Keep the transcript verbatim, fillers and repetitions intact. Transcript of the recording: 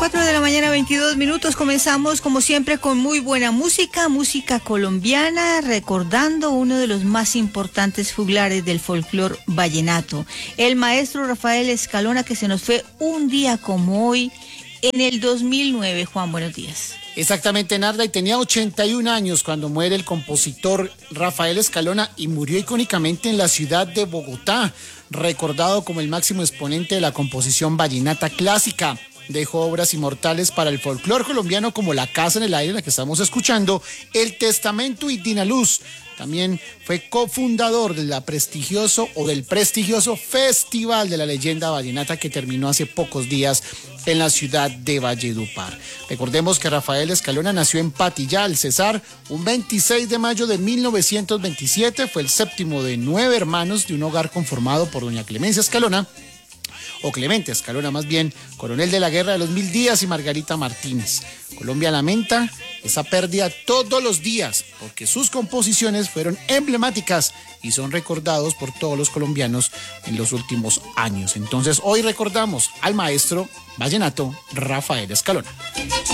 cuatro de la mañana, veintidós minutos. Comenzamos como siempre con muy buena música, música colombiana, recordando uno de los más importantes juglares del folclor vallenato, el maestro Rafael Escalona, que se nos fue un día como hoy en el dos mil nueve. Juan, buenos días. Exactamente, Narda, y tenía ochenta y un años cuando muere el compositor Rafael Escalona y murió icónicamente en la ciudad de Bogotá, recordado como el máximo exponente de la composición vallenata clásica. Dejó obras inmortales para el folclor colombiano como La Casa en el Aire, la que estamos escuchando, El Testamento y Dinaluz. También fue cofundador de la prestigioso o del prestigioso Festival de la Leyenda Vallenata que terminó hace pocos días en la ciudad de Valledupar. Recordemos que Rafael Escalona nació en Patillá, el Cesar, un veintiséis de mayo de mil novecientos veintisiete. Fue el séptimo de nueve hermanos de un hogar conformado por doña Clemencia Escalona, o Clemente Escalona más bien, coronel de la Guerra de los Mil Días, y Margarita Martínez. Colombia lamenta esa pérdida todos los días porque sus composiciones fueron emblemáticas y son recordados por todos los colombianos en los últimos años. Entonces hoy recordamos al maestro vallenato Rafael Escalona.